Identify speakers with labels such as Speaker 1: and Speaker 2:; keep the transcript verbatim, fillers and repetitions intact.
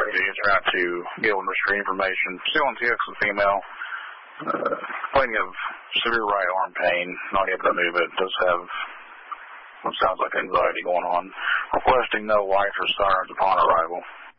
Speaker 1: lady tried to get on restraint information. Still on T X with female. Uh, plenty of severe right arm pain, not able to move it. Does have what sounds like anxiety going on. Requesting no lights or sirens upon arrival.